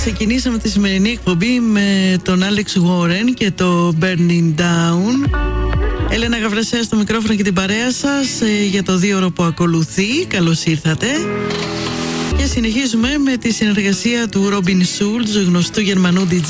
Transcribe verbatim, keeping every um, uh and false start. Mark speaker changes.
Speaker 1: ξεκινήσαμε τη σημερινή εκπομπή με τον Άλεξ Warren και το Burning Down. Έλενα Γαβρασέα στο μικρόφωνο και την παρέα σας ε, για το δύο ώρο που ακολουθεί. Καλώς ήρθατε. Και συνεχίζουμε με τη συνεργασία του Robin Schulz, γνωστού Γερμανού ντι τζέι